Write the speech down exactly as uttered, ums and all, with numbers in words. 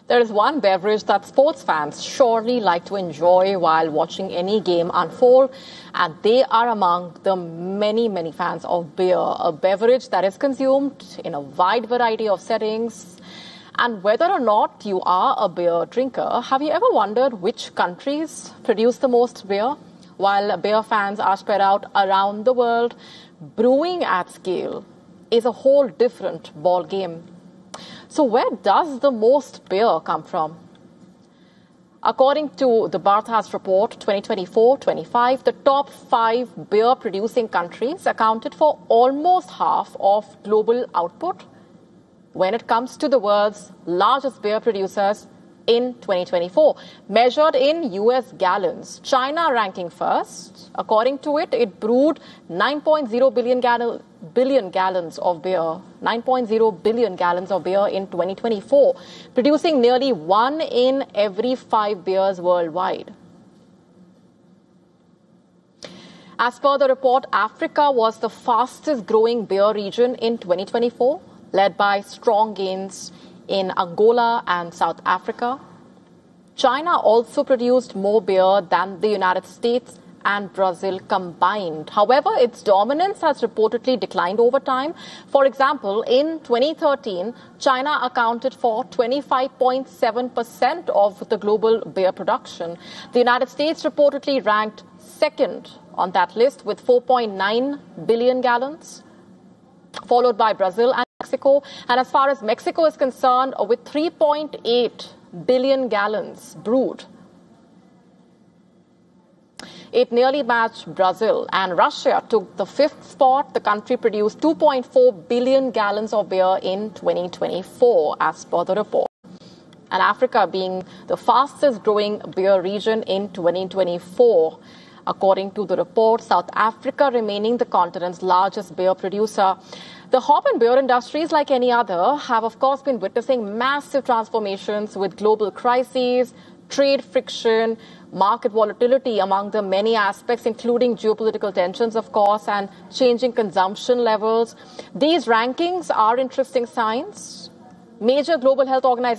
There is one beverage that sports fans surely like to enjoy while watching any game unfold, and they are among the many, many fans of beer, a beverage that is consumed in a wide variety of settings. And whether or not you are a beer drinker, have you ever wondered which countries produce the most beer? While beer fans are spread out around the world, brewing at scale is a whole different ball game. So where does the most beer come from? According to the Barthas report twenty twenty-four twenty-five, the top five beer-producing countries accounted for almost half of global output when it comes to the world's largest beer producers in twenty twenty-four, measured in U S gallons. China ranking first. According to it, it brewed nine point zero billion, gallon, billion gallons of beer, nine point zero billion gallons of beer in twenty twenty-four, producing nearly one in every five beers worldwide. As per the report, Africa was the fastest growing beer region in twenty twenty-four, led by strong gains in Angola and South Africa. China also produced more beer than the United States and Brazil combined. However, its dominance has reportedly declined over time. For example, in twenty thirteen, China accounted for twenty-five point seven percent of the global beer production. The United States reportedly ranked second on that list with four point nine billion gallons, followed by Brazil and Mexico. And as far as Mexico is concerned, with three point eight billion gallons brewed, it nearly matched Brazil, and Russia took the fifth spot. The country produced two point four billion gallons of beer in twenty twenty-four, as per the report. And Africa being the fastest growing beer region in twenty twenty-four. According to the report, South Africa remaining the continent's largest beer producer. The hop and beer industries, like any other, have of course been witnessing massive transformations with global crises, trade friction, market volatility among the many aspects, including geopolitical tensions, of course, and changing consumption levels. These rankings are interesting signs. Major global health organizations